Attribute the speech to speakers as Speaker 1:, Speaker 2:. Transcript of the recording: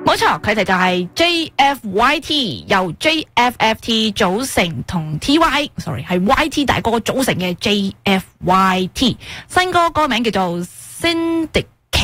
Speaker 1: 冇錯，佢哋就係 JFYT， 由 JFFT 組成同 TY，sorry 係 YT 大哥組成嘅 JFYT。新歌歌名叫做 Syndic